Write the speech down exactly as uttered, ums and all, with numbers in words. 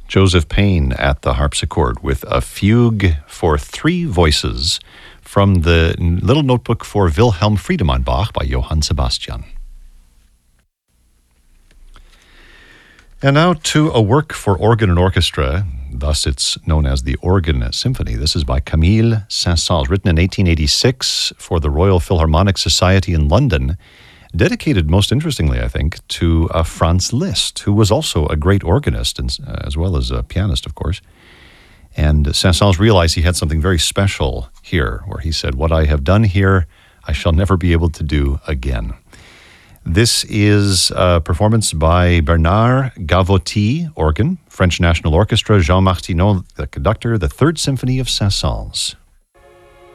Joseph Payne at the harpsichord with a fugue for three voices from the Little Notebook for Wilhelm Friedemann Bach by Johann Sebastian. And now to a work for organ and orchestra. Thus, it's known as the Organ Symphony. This is by Camille Saint-Saëns, written in eighteen eighty-six for the Royal Philharmonic Society in London, dedicated, most interestingly, I think, to uh, Franz Liszt, who was also a great organist, and, uh, as well as a pianist, of course. And Saint-Saëns realized he had something very special here, where he said, "What I have done here, I shall never be able to do again." This is a performance by Bernard Gavotti, organ, French National Orchestra, Jean Martineau, the conductor, the Third Symphony of Saint-Saëns.